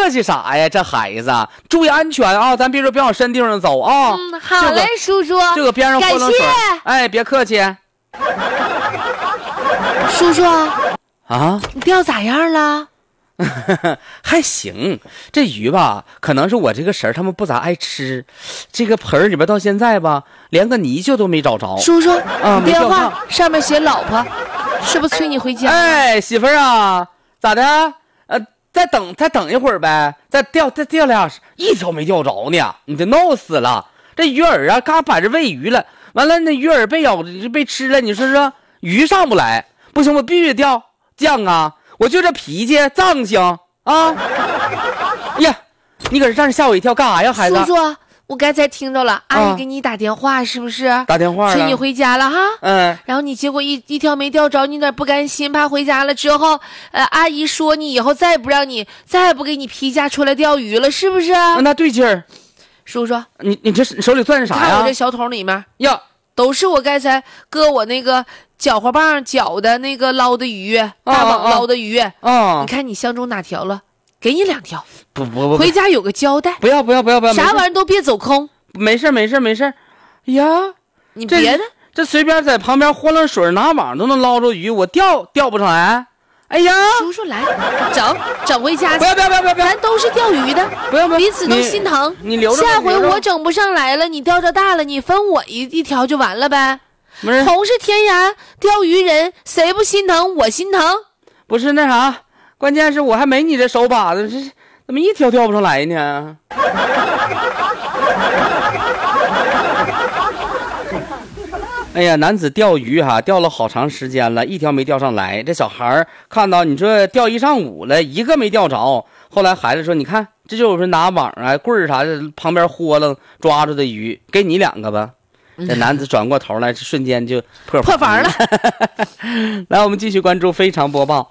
客气啥呀？这孩子注意安全啊！咱别说别往深地方走啊。 好嘞，叔叔。 这个边上泼冷水。哎，别客气。 叔叔啊， 你钓咋样了？ 还行，这鱼吧，可能是我这个婶儿他们不咋爱吃，这个盆里边到现在吧，连个泥鳅都没找着。 叔叔，你电话上面写老婆，是不是催你回家？ 哎，媳妇儿啊，咋的？再等一会儿呗，再钓俩，一条没钓着呢，你这闹死了。这鱼饵啊，刚摆着喂鱼了，完了那鱼饵被咬被吃了，你说说鱼上不来，不行，我必须钓犟啊！我就这脾气藏性啊！呀，你搁这站着吓我一跳，干啥呀，孩子？ 叔叔，我刚才听到了，阿姨给你打电话，是不是？ 打电话了， 催你回家了哈。 嗯。 然后你结果一条没钓着，你有点不甘心，怕回家了之后，阿姨说你以后再也不给你批假出来钓鱼了，是不是？ 那对劲儿。 叔叔， 你这手里攥着啥呀？ 看我这小桶里面呀， 都是我刚才搁我那个搅和棒搅的那个捞的鱼，大网捞的鱼。你看你相中哪条了？给你2条。 不， 回家有个交代。 不要， 啥玩意儿都别走空。 没事。呀， 你别的这随便在旁边泼冷水拿网都能捞着鱼，我钓不上来。哎呀， 叔叔来，整回家去。 不要， 咱都是钓鱼的， 不要， 彼此都心疼。 你留着， 下回我整不上来了，你钓着大了，你分我一条就完了呗。 不是， 同是天涯钓鱼人，谁不心疼？我心疼。 不是那啥，关键是我还没你这手把子，这怎么一条钓不上来呢？哎呀，男子钓鱼钓了好长时间了，一条没钓上来。这小孩看到你说钓一上午了，一个没钓着。后来孩子说：“你看，这就是拿网啊、棍儿啥的旁边豁楞抓住的鱼，给你2个吧。”这男子转过头来，瞬间就破防了。 来，我们继续关注非常播报。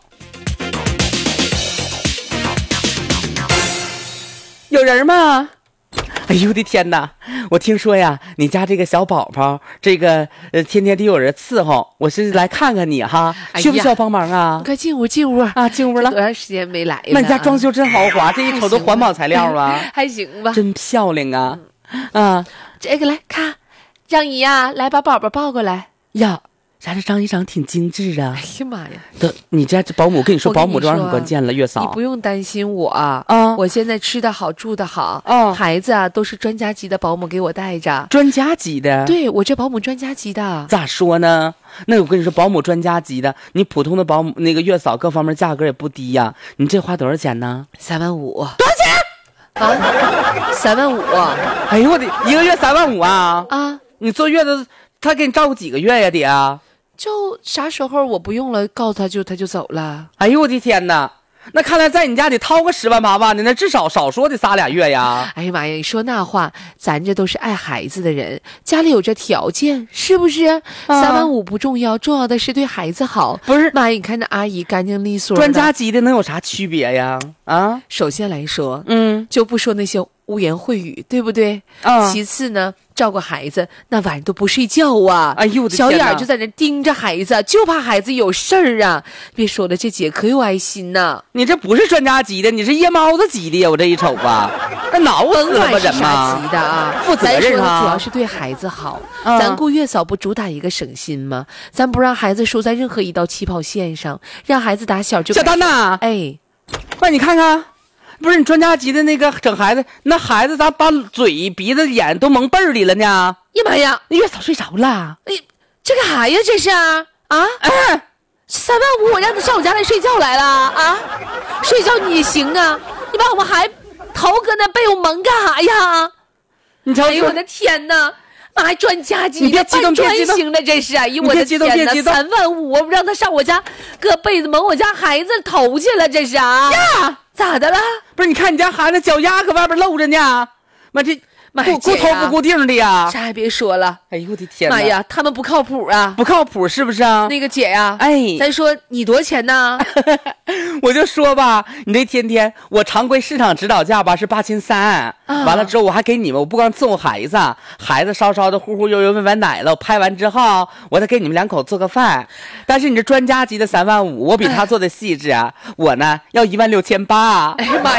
有人吗？哎呦我的天哪！我听说呀，你家这个小宝宝，这个天天得有人伺候，我是来看看你哈，需不需要帮忙啊？ 快进屋啊！ 进屋了。 多长时间没来了？ 那你家装修真豪华，这一瞅都环保材料啊， 还行吧？ 真漂亮啊！ 这个来看，张姨呀，来把宝宝抱过来呀。咱这张姨长挺精致啊！ 哎呀妈呀！ 你家这保姆跟你说，保姆这玩意儿很关键了，月嫂。 你不用担心我啊！我现在吃得好，住得好。孩子啊，都是专家级的保姆给我带着。 专家级的？对， 我这保姆专家级的。 咋说呢？那我跟你说，保姆专家级的，你普通的保姆那个月嫂各方面价格也不低呀。你这花多少钱呢 ？3万5。 多少钱？3万5。 哎呦我的，一个月3万5啊！你坐月子，他给你照顾几个月呀，爹啊？ 就啥时候我不用了，告诉他就走了。 哎呦我的天哪！那看来在你家得掏个10万8万的，那至少少说得3俩月呀。 哎呀妈呀，你说那话，咱这都是爱孩子的人，家里有这条件，是不是？3万5不重要，重要的是对孩子好。 不是， 妈呀，你看那阿姨干净利索的。 专家级的能有啥区别呀？ 首先来说，就不说那些污言秽语，对不对？其次呢，照顾孩子那晚上都不睡觉啊！ 哎呦我的天哪，小眼就在那盯着孩子，就怕孩子有事儿啊！别说了，这姐可有爱心呐！ 你这不是专家级的，你是夜猫子级的呀！我这一瞅啊，那挠死了吧人吗？ 级的啊， 负责任主要是对孩子好。咱顾月嫂不主打一个省心吗？咱不让孩子输在任何一道起跑线上，让孩子打小就小丹呐， 哎， 快你看看。不是你专家级的那个整孩子，那孩子咋把嘴鼻子眼都蒙背儿里了呢？ 呀妈呀， 那月嫂睡着了。 哎，这干啥呀？这是啊！3万5，我让他上我家来睡觉来了啊！睡觉你行啊？你把我们孩头搁那被我蒙干啥呀？ 你瞧， 哎呦我的天哪！妈还专家级的， 半专型的，这是！哎呦我的天哪！3万5，我让他上我家搁被子蒙我家孩子头去了，这是啊！ 呀， 咋的了？ 不是，你看你家孩子脚丫搁外边露着呢，妈这固头不固定的呀！ 啥也别说了， 哎呦我的天！ 妈呀，他们不靠谱啊！ 不靠谱是不是啊？ 那个姐呀， 哎， 咱说你多少钱呢？ 我就说吧，你这天我常规市场指导价吧是8300，完了之后我还给你们，我不光伺候孩子，孩子稍稍的呼呼悠悠喂完奶了，我拍完之后我再给你们2口做个饭。但是你这专家级的3万5，我比他做的细致啊，我呢要16800。 哎呀妈呀！